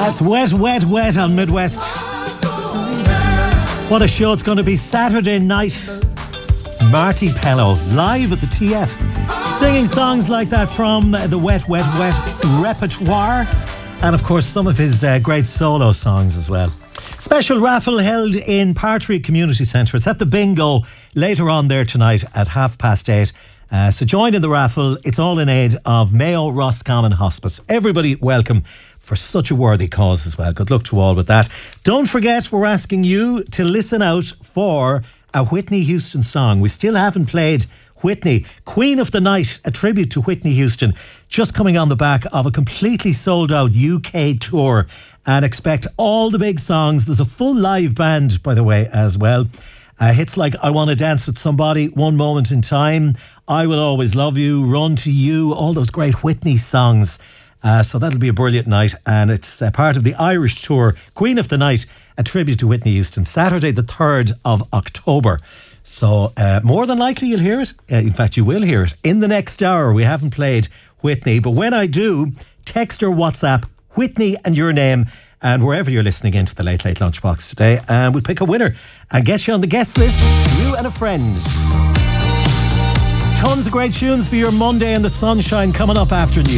That's Wet, Wet, Wet on Midwest. What a show it's going to be Saturday night. Marty Pellow live at the TF, singing songs like that from the Wet, Wet, Wet repertoire, and of course some of his great solo songs as well. Special raffle held in Partry Community Centre. It's at the Bingo later on there tonight at 8:30. So join in the raffle. It's all in aid of Mayo Roscommon Hospice. Everybody welcome for such a worthy cause as well. Good luck to all with that. Don't forget, we're asking you to listen out for a Whitney Houston song. We still haven't played Whitney. Queen of the Night, a tribute to Whitney Houston, just coming on the back of a completely sold out UK tour. And expect all the big songs. There's a full live band, by the way, as well. Hits like I Want to Dance with Somebody, One Moment in Time, I Will Always Love You, Run to You, all those great Whitney songs. So that'll be a brilliant night, and it's part of the Irish tour, Queen of the Night, a tribute to Whitney Houston, Saturday the 3rd of October. So more than likely you'll hear it. In fact, you will hear it in the next hour. We haven't played Whitney, but when I do, text or WhatsApp Whitney and your name, and wherever you're listening into the Late Late Lunchbox today, and we'll pick a winner and get you on the guest list, you and a friend. Tons of great tunes for your Monday and the sunshine coming up after news.